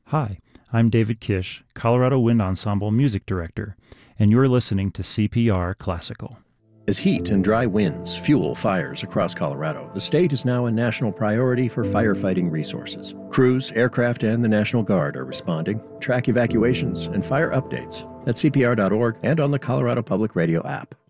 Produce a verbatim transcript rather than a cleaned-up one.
Hi, I'm David Kish, Colorado Wind Ensemble Music Director, and you're listening to C P R Classical. As heat and dry winds fuel fires across Colorado, the state is now a national priority for firefighting resources. Crews, aircraft, and the National Guard are responding. Track evacuations and fire updates at C P R dot org and on the Colorado Public Radio app.